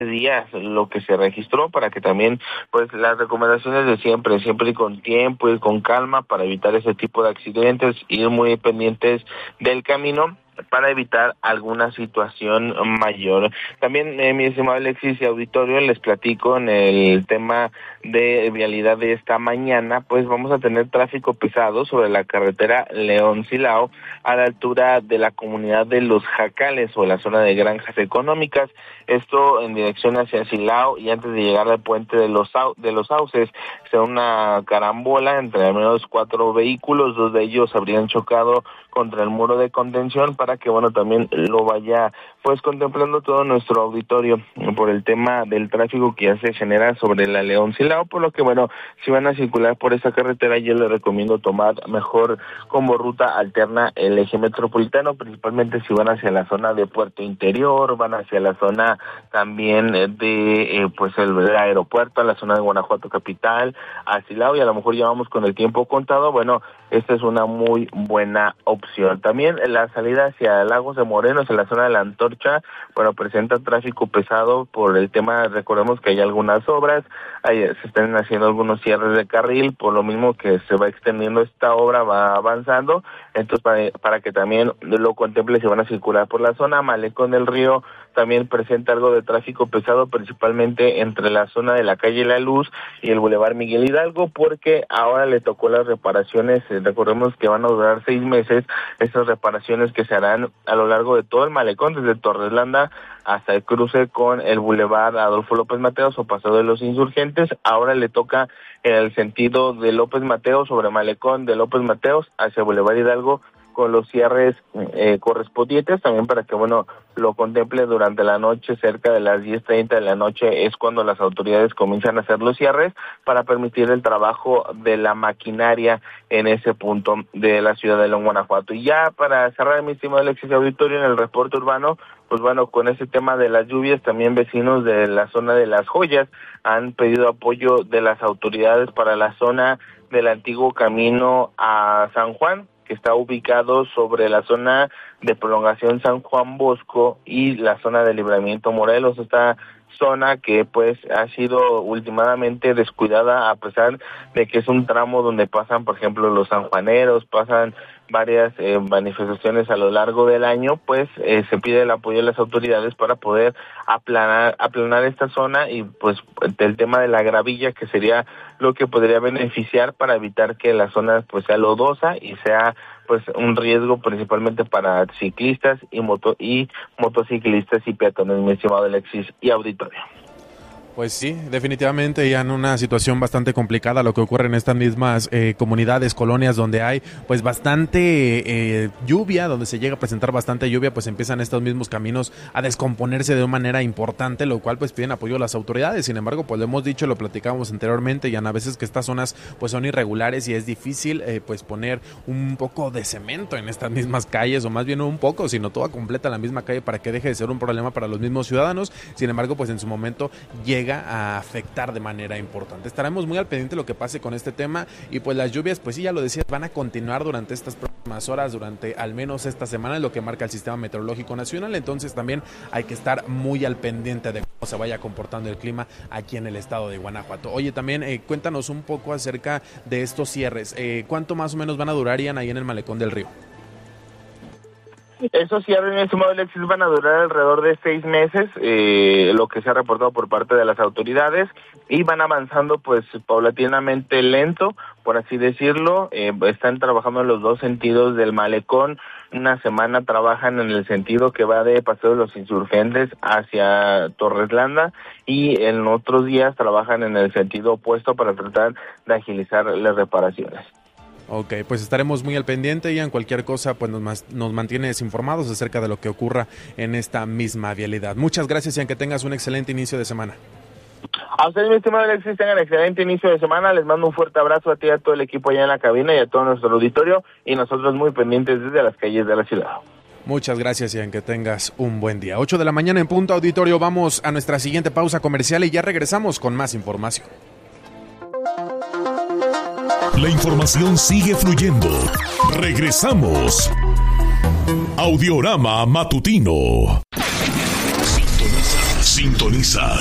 días lo que se registró, para que también pues las recomendaciones de siempre y con tiempo y con calma para evitar ese tipo de accidentes, ir muy pendientes del camino para evitar alguna situación mayor. También, mi estimado Alexis y auditorio, les platico en el tema de vialidad de esta mañana, pues vamos a tener tráfico pesado sobre la carretera León-Silao a la altura de la comunidad de Los Jacales o la zona de granjas económicas, esto en dirección hacia Silao, y antes de llegar al puente de los Sauces, se da una carambola entre al menos 4 vehículos, 2 de ellos habrían chocado contra el muro de contención, para que también lo vaya pues contemplando todo nuestro auditorio por el tema del tráfico que ya se genera sobre la León-Silao, por lo que si van a circular por esa carretera, yo les recomiendo tomar mejor como ruta alterna el eje metropolitano, principalmente si van hacia la zona de Puerto Interior, van hacia la zona también de pues el aeropuerto, a la zona de Guanajuato capital, a Silao, y a lo mejor ya vamos con el tiempo contado. Esta es una muy buena opción. También la salida hacia Lagos de Moreno, en la zona de la Antorcha, presenta tráfico pesado por el tema, recordemos que hay algunas obras, se están haciendo algunos cierres de carril, por lo mismo que se va extendiendo esta obra, va avanzando, entonces para que también lo contemple si van a circular por la zona. Malecón del Río también presenta algo de tráfico pesado, principalmente entre la zona de la calle La Luz y el Boulevard Miguel Hidalgo, porque ahora le tocó las reparaciones, recordemos que van a durar 6 meses, estas reparaciones que se harán a lo largo de todo el malecón, desde Torreslanda hasta el cruce con el Boulevard Adolfo López Mateos o Paseo de los Insurgentes. Ahora le toca en el sentido de López Mateos, sobre Malecón de López Mateos hacia Boulevard Hidalgo, con los cierres correspondientes, también para que lo contemple durante la noche. Cerca de las 10:30 de la noche es cuando las autoridades comienzan a hacer los cierres para permitir el trabajo de la maquinaria en ese punto de la ciudad de León, Guanajuato. Y ya para cerrar, mi estimado Alexis Auditorio, en el reporte urbano, con ese tema de las lluvias, también vecinos de la zona de Las Joyas han pedido apoyo de las autoridades para la zona del antiguo camino a San Juan, que está ubicado sobre la zona de prolongación San Juan Bosco y la zona de Libramiento Morelos. Esta zona que ha sido últimamente descuidada, a pesar de que es un tramo donde pasan, por ejemplo, los sanjuaneros, pasan varias manifestaciones a lo largo del año, se pide el apoyo de las autoridades para poder aplanar esta zona, y el tema de la gravilla, que sería lo que podría beneficiar para evitar que la zona sea lodosa y sea un riesgo principalmente para ciclistas y motociclistas y peatones, mi estimado Alexis y auditorio. Pues sí, definitivamente ya en una situación bastante complicada lo que ocurre en estas mismas comunidades, colonias donde hay bastante lluvia, donde se llega a presentar bastante lluvia, empiezan estos mismos caminos a descomponerse de una manera importante, lo cual piden apoyo a las autoridades. Sin embargo, lo hemos dicho, lo platicamos anteriormente, y a veces que estas zonas son irregulares y es difícil poner un poco de cemento en estas mismas calles, o más bien no un poco, sino toda completa la misma calle, para que deje de ser un problema para los mismos ciudadanos. Sin embargo, en su momento llega a afectar de manera importante. Estaremos muy al pendiente de lo que pase con este tema, y las lluvias, sí, ya lo decías, van a continuar durante estas próximas horas, durante al menos esta semana, es lo que marca el Sistema Meteorológico Nacional. Entonces también hay que estar muy al pendiente de cómo se vaya comportando el clima aquí en el estado de Guanajuato. Oye, también cuéntanos un poco acerca de estos cierres. ¿Cuánto más o menos van a durar, Ian, ahí en el Malecón del Río? Esos cierres, mi estimado Alexis, van a durar alrededor de 6 meses, lo que se ha reportado por parte de las autoridades, y van avanzando paulatinamente lento, por así decirlo. Están trabajando en los 2 sentidos del malecón. Una semana trabajan en el sentido que va de Paseo de los Insurgentes hacia Torreslanda, y en otros días trabajan en el sentido opuesto para tratar de agilizar las reparaciones. Ok, estaremos muy al pendiente, y en cualquier cosa nos mantienes informados acerca de lo que ocurra en esta misma vialidad. Muchas gracias, y que tengas un excelente inicio de semana. A ustedes, mi estimado Alexis, tengan excelente inicio de semana. Les mando un fuerte abrazo a ti, a todo el equipo allá en la cabina y a todo nuestro auditorio, y nosotros muy pendientes desde las calles de la ciudad. Muchas gracias, y que tengas un buen día. 8 de la mañana en punto, auditorio. Vamos a nuestra siguiente pausa comercial y ya regresamos con más información. La información sigue fluyendo. Regresamos. Sintoniza